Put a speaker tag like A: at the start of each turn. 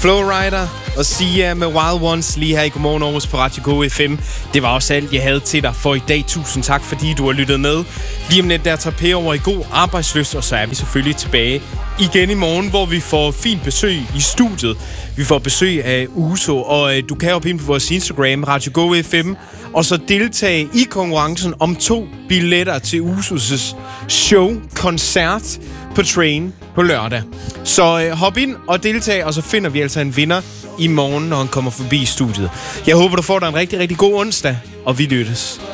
A: Flowrider og Sia med Wild Ones lige her i Godmorgen Aarhus på Radio Go FM. Det var også alt, jeg havde til dig for i dag. Tusind tak, fordi du har lyttet med. Lige om lidt, der tager Per over i god arbejdsløst, og så er vi selvfølgelig tilbage igen i morgen, hvor vi får fint besøg i studiet. Vi får besøg af Uso, og du kan hoppe ind på vores Instagram, Radio Go FM, og så deltage i konkurrencen om 2 billetter til Usos show-koncert på Train på lørdag. Så hop ind og deltag, og så finder vi altså en vinder i morgen, når han kommer forbi studiet. Jeg håber, du får dig en rigtig, rigtig god onsdag, og vi lyttes.